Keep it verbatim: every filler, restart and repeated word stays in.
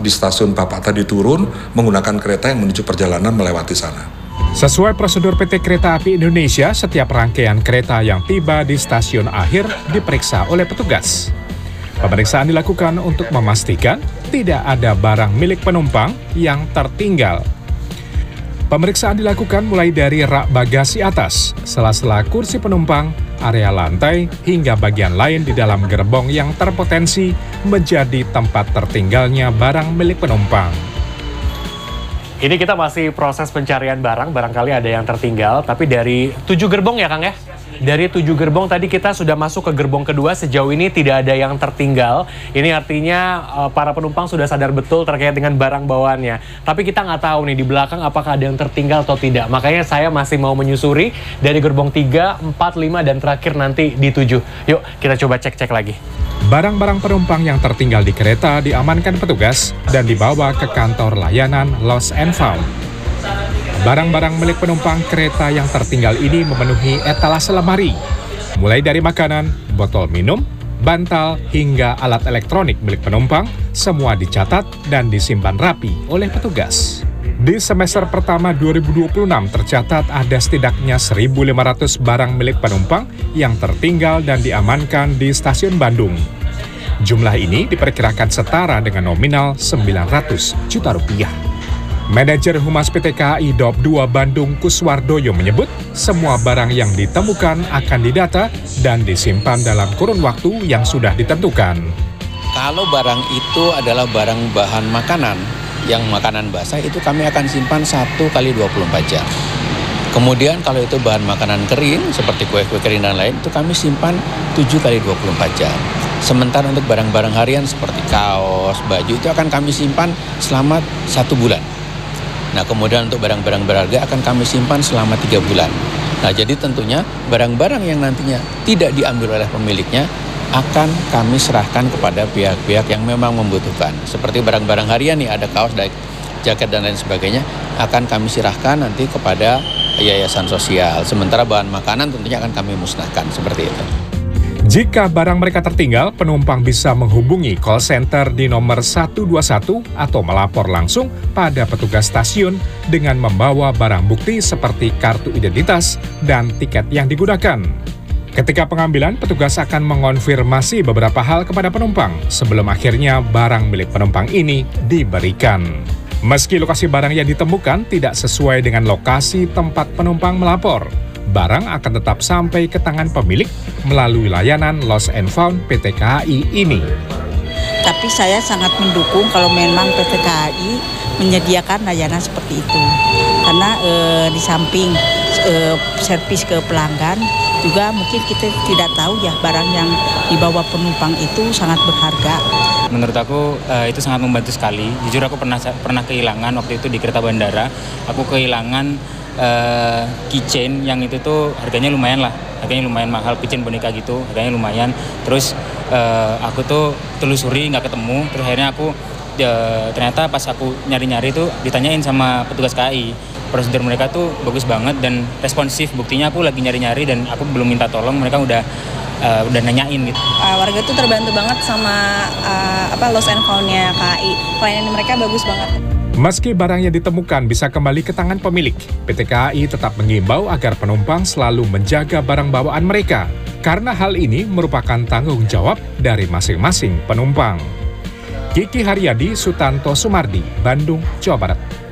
di stasiun Bapak tadi turun menggunakan kereta yang menuju perjalanan melewati sana. Sesuai prosedur P T Kereta Api Indonesia, setiap rangkaian kereta yang tiba di stasiun akhir diperiksa oleh petugas. Pemeriksaan dilakukan untuk memastikan tidak ada barang milik penumpang yang tertinggal. Pemeriksaan dilakukan mulai dari rak bagasi atas, sela-sela kursi penumpang, area lantai, hingga bagian lain di dalam gerbong yang terpotensi menjadi tempat tertinggalnya barang milik penumpang. Ini kita masih proses pencarian barang, barangkali ada yang tertinggal, tapi dari tujuh gerbong ya Kang ya? Dari tujuh gerbong tadi kita sudah masuk ke gerbong kedua, sejauh ini tidak ada yang tertinggal. Ini artinya uh, para penumpang sudah sadar betul terkait dengan barang bawaannya. Tapi kita nggak tahu nih di belakang apakah ada yang tertinggal atau tidak. Makanya saya masih mau menyusuri dari gerbong tiga, empat, lima, dan terakhir nanti di tujuh. Yuk kita coba cek-cek lagi. Barang-barang penumpang yang tertinggal di kereta diamankan petugas dan dibawa ke kantor layanan Lost and Found. Barang-barang milik penumpang kereta yang tertinggal ini memenuhi etalase lemari, mulai dari makanan, botol minum, bantal, hingga alat elektronik milik penumpang, semua dicatat dan disimpan rapi oleh petugas. Di semester pertama dua ribu dua puluh enam tercatat ada setidaknya seribu lima ratus barang milik penumpang yang tertinggal dan diamankan di stasiun Bandung. Jumlah ini diperkirakan setara dengan nominal sembilan ratus juta rupiah. Manajer Humas P T K A I Daob dua Bandung Kuswardoyo menyebut semua barang yang ditemukan akan didata dan disimpan dalam kurun waktu yang sudah ditentukan. Kalau barang itu adalah barang bahan makanan, yang makanan basah itu kami akan simpan satu kali dua puluh empat jam. Kemudian kalau itu bahan makanan kering seperti kue-kue kering dan lain itu kami simpan tujuh kali dua puluh empat jam. Sementara untuk barang-barang harian seperti kaos, baju itu akan kami simpan selama satu bulan. Nah, kemudian untuk barang-barang berharga akan kami simpan selama tiga bulan. Nah, jadi tentunya barang-barang yang nantinya tidak diambil oleh pemiliknya akan kami serahkan kepada pihak-pihak yang memang membutuhkan. Seperti barang-barang harian nih, ada kaos, jaket, dan lain sebagainya, akan kami serahkan nanti kepada yayasan sosial. Sementara bahan makanan tentunya akan kami musnahkan, seperti itu. Jika barang mereka tertinggal, penumpang bisa menghubungi call center di nomor satu dua satu atau melapor langsung pada petugas stasiun dengan membawa barang bukti seperti kartu identitas dan tiket yang digunakan. Ketika pengambilan, petugas akan mengonfirmasi beberapa hal kepada penumpang sebelum akhirnya barang milik penumpang ini diberikan. Meski lokasi barang yang ditemukan tidak sesuai dengan lokasi tempat penumpang melapor, barang akan tetap sampai ke tangan pemilik melalui layanan Lost and Found P T K A I ini. Tapi saya sangat mendukung kalau memang P T K A I menyediakan layanan seperti itu. Karena e, di samping e, servis ke pelanggan, juga mungkin kita tidak tahu ya barang yang dibawa penumpang itu sangat berharga. Menurut aku uh, itu sangat membantu sekali. Jujur aku pernah pernah kehilangan waktu itu di kereta bandara. Aku kehilangan uh, keychain yang itu tuh harganya lumayan lah. Harganya lumayan mahal, keychain boneka gitu, harganya lumayan. Terus uh, aku tuh telusuri nggak ketemu. Terus akhirnya aku uh, ternyata pas aku nyari-nyari tuh ditanyain sama petugas K A I. Prosedur mereka tuh bagus banget dan responsif. Buktinya aku lagi nyari-nyari dan aku belum minta tolong, mereka udah uh, udah nanyain gitu. Uh, warga tuh terbantu banget sama uh, apa Lost and Found-nya K A I. Pelayanan mereka bagus banget. Meski barang yang ditemukan bisa kembali ke tangan pemilik, P T K A I tetap mengimbau agar penumpang selalu menjaga barang bawaan mereka. Karena hal ini merupakan tanggung jawab dari masing-masing penumpang. Kiki Haryadi, Sutanto Sumardi, Bandung, Jawa Barat.